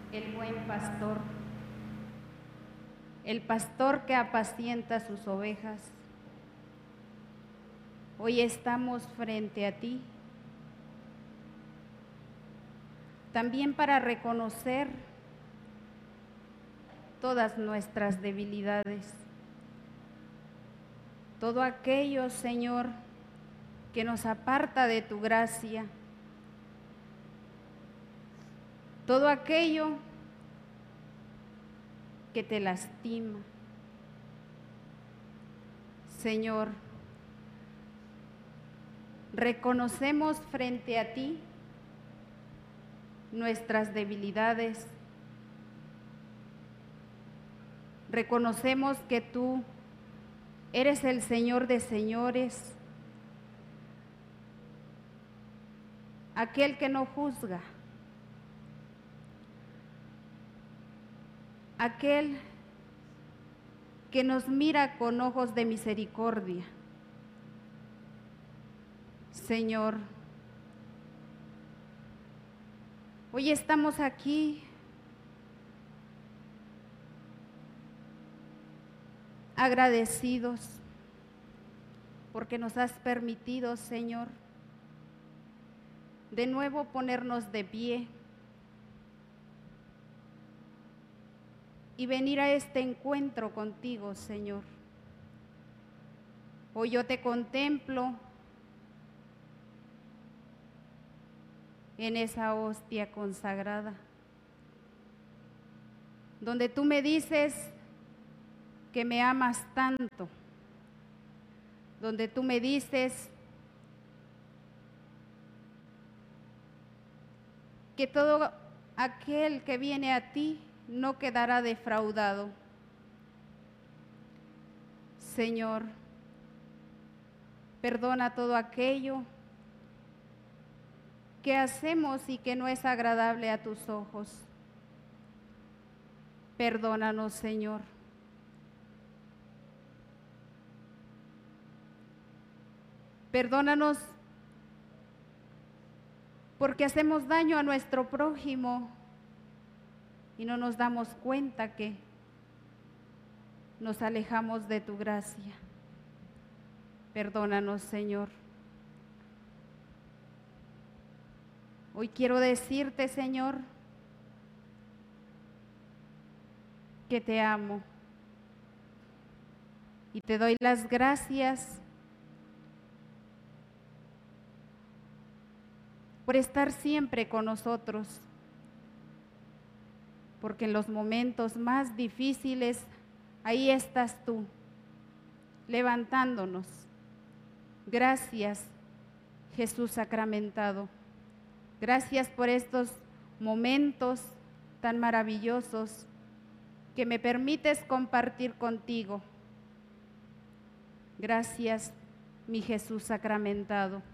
el buen pastor, el pastor que apacienta sus ovejas. Hoy estamos frente a ti, también para reconocer todas nuestras debilidades, todo aquello, Señor, que nos aparta de tu gracia, todo aquello que te lastima. Señor, reconocemos frente a ti nuestras debilidades. Reconocemos que tú eres el Señor de señores, aquel que no juzga, aquel que nos mira con ojos de misericordia. Señor, hoy estamos aquí agradecidos porque nos has permitido, Señor, de nuevo ponernos de pie y venir a este encuentro contigo, Señor. Hoy yo te contemplo en esa hostia consagrada, donde tú me dices que me amas tanto, donde tú me dices que todo aquel que viene a ti no quedará defraudado. Señor, perdona todo aquello que hacemos y que no es agradable a tus ojos. Perdónanos, Señor. Perdónanos porque hacemos daño a nuestro prójimo y no nos damos cuenta que nos alejamos de tu gracia. Perdónanos, Señor. Hoy quiero decirte, Señor, que te amo y te doy las gracias por estar siempre con nosotros, porque en los momentos más difíciles, ahí estás tú, levantándonos. Gracias, Jesús sacramentado. Gracias por estos momentos tan maravillosos que me permites compartir contigo. Gracias, mi Jesús sacramentado.